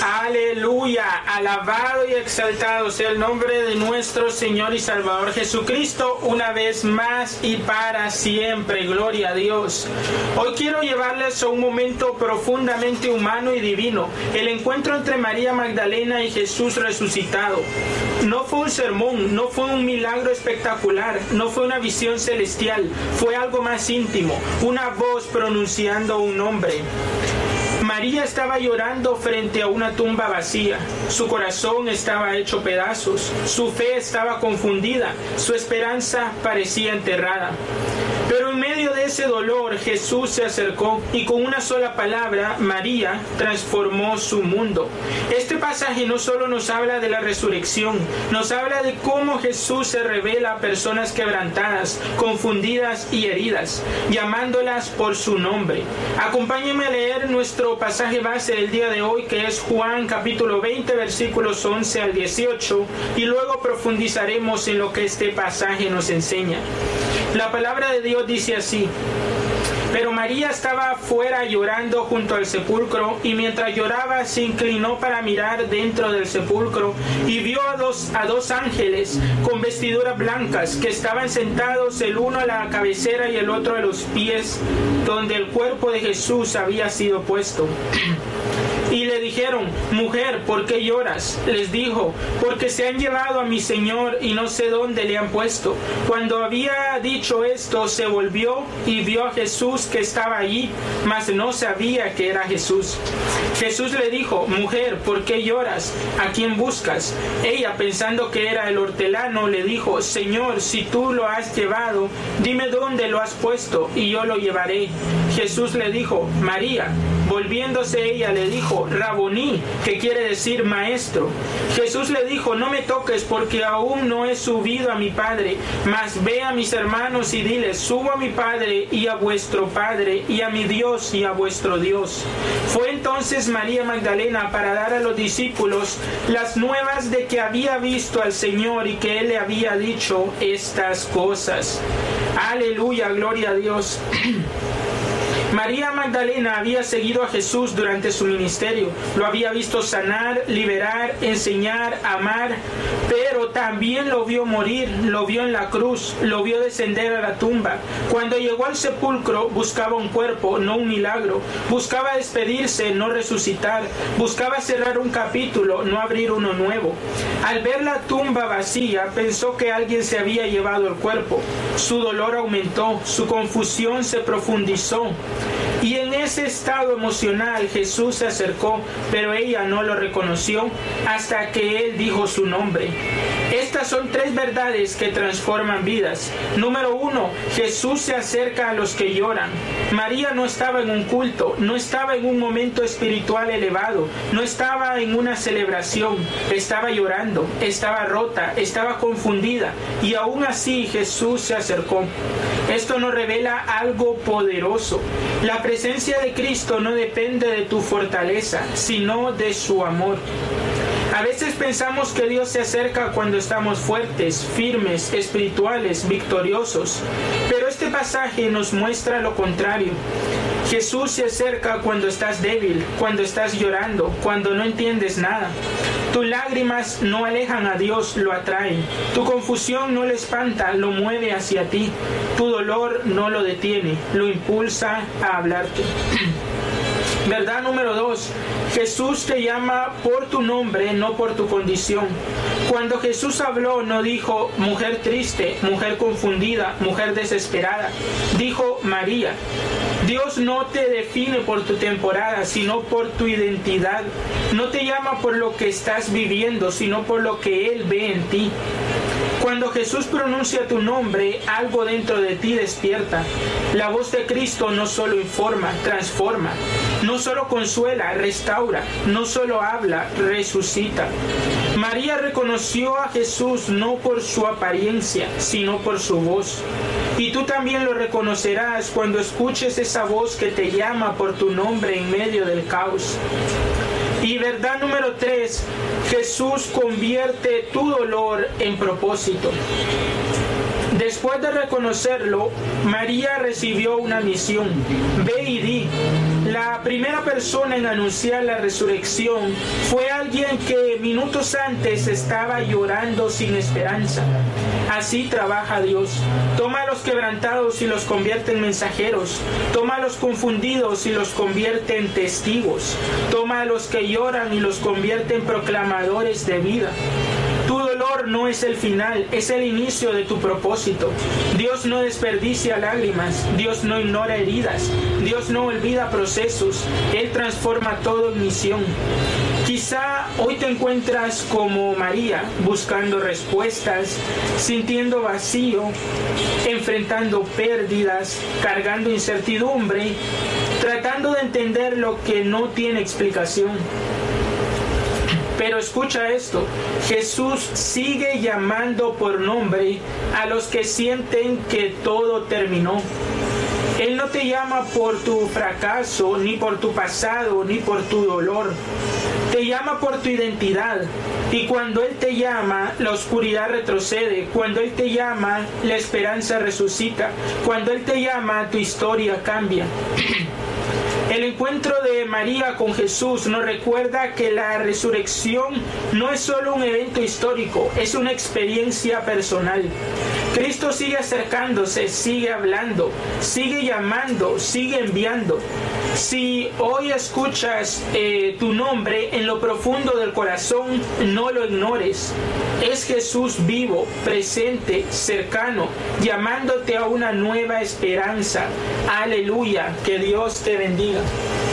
Aleluya, alabado y exaltado sea el nombre de nuestro Señor y Salvador Jesucristo, una vez más y para siempre. Gloria a Dios. Hoy quiero llevarles a un momento profundamente humano y divino, el encuentro entre María Magdalena y Jesús resucitado. No fue un sermón, no fue un milagro espectacular, no fue una visión celestial, fue algo más íntimo, una voz pronunciando un nombre. María estaba llorando frente a una tumba vacía. Su corazón estaba hecho pedazos, su fe estaba confundida, su esperanza parecía enterrada. Pero en medio de ese dolor, Jesús se acercó y con una sola palabra, María transformó su mundo. Este pasaje no solo nos habla de la resurrección, nos habla de cómo Jesús se revela a personas quebrantadas, confundidas y heridas, llamándolas por su nombre. Acompáñenme a leer nuestro pasaje base del día de hoy, que es Juan capítulo 20, versículos 11 al 18, y luego profundizaremos en lo que este pasaje nos enseña. La palabra de Dios dice así: pero María estaba afuera llorando junto al sepulcro, y mientras lloraba se inclinó para mirar dentro del sepulcro y vio a dos ángeles con vestiduras blancas que estaban sentados, el uno a la cabecera y el otro a los pies, donde el cuerpo de Jesús había sido puesto. Y le dijeron: mujer, ¿por qué lloras? Les dijo: porque se han llevado a mi Señor y no sé dónde le han puesto. Cuando había dicho esto, se volvió y vio a Jesús que estaba allí, mas no sabía que era Jesús. Jesús le dijo: mujer, ¿por qué lloras? ¿A quién buscas? Ella, pensando que era el hortelano, le dijo: Señor, si tú lo has llevado, dime dónde lo has puesto y yo lo llevaré. Jesús le dijo: María. Volviéndose ella le dijo: Raboní, que quiere decir maestro. Jesús le dijo: no me toques, porque aún no he subido a mi Padre, mas ve a mis hermanos y diles: subo a mi Padre y a vuestro Padre, y a mi Dios y a vuestro Dios. Fue entonces María Magdalena para dar a los discípulos las nuevas de que había visto al Señor y que Él le había dicho estas cosas. Aleluya, gloria a Dios. María Magdalena había seguido a Jesús durante su ministerio. Lo había visto sanar, liberar, enseñar, amar, pero también lo vio morir, lo vio en la cruz, lo vio descender a la tumba. Cuando llegó al sepulcro, buscaba un cuerpo, no un milagro. Buscaba despedirse, no resucitar. Buscaba cerrar un capítulo, no abrir uno nuevo. Al ver la tumba vacía, pensó que alguien se había llevado el cuerpo. Su dolor aumentó, su confusión se profundizó. Y en ese estado emocional Jesús se acercó, pero ella no lo reconoció hasta que Él dijo su nombre. Estas son tres verdades que transforman vidas. Número 1, Jesús se acerca a los que lloran. María no estaba en un culto, no estaba en un momento espiritual elevado, no estaba en una celebración, estaba llorando, estaba rota, estaba confundida, y aún así Jesús se acercó. Esto nos revela algo poderoso. La presencia de Cristo no depende de tu fortaleza, sino de su amor. A veces pensamos que Dios se acerca cuando estamos fuertes, firmes, espirituales, victoriosos. Pero este pasaje nos muestra lo contrario. Jesús se acerca cuando estás débil, cuando estás llorando, cuando no entiendes nada. Tus lágrimas no alejan a Dios, lo atraen. Tu confusión no le espanta, lo mueve hacia ti. Tu dolor no lo detiene, lo impulsa a hablarte. Verdad número 2. Jesús te llama por tu nombre, no por tu condición. Cuando Jesús habló, no dijo: mujer triste, mujer confundida, mujer desesperada. Dijo: María. Dios no te define por tu temporada, sino por tu identidad. No te llama por lo que estás viviendo, sino por lo que Él ve en ti. Cuando Jesús pronuncia tu nombre, algo dentro de ti despierta. La voz de Cristo no solo informa, transforma. No solo consuela, restaura. No solo habla, resucita. María reconoció a Jesús no por su apariencia, sino por su voz. Y tú también lo reconocerás cuando escuches esa voz que te llama por tu nombre en medio del caos. Y verdad número 3, Jesús convierte tu dolor en propósito. Después de reconocerlo, María recibió una misión. Ve y di. La primera persona en anunciar la resurrección fue alguien que minutos antes estaba llorando sin esperanza. Así trabaja Dios. Toma a los quebrantados y los convierte en mensajeros. Toma a los confundidos y los convierte en testigos. Toma a los que lloran y los convierte en proclamadores de vida. Tu dolor no es el final, es el inicio de tu propósito. Dios no desperdicia lágrimas, Dios no ignora heridas, Dios no olvida procesos, Él transforma todo en misión. Quizá hoy te encuentras como María, buscando respuestas, sintiendo vacío, enfrentando pérdidas, cargando incertidumbre, tratando de entender lo que no tiene explicación. Pero escucha esto, Jesús sigue llamando por nombre a los que sienten que todo terminó. Él no te llama por tu fracaso, ni por tu pasado, ni por tu dolor. Te llama por tu identidad. Y cuando Él te llama, la oscuridad retrocede. Cuando Él te llama, la esperanza resucita. Cuando Él te llama, tu historia cambia. El encuentro de María con Jesús nos recuerda que la resurrección no es solo un evento histórico, es una experiencia personal. Cristo sigue acercándose, sigue hablando, sigue llamando, sigue enviando. Si hoy escuchas tu nombre en lo profundo del corazón, no lo ignores. Es Jesús vivo, presente, cercano, llamándote a una nueva esperanza. Aleluya, que Dios te bendiga.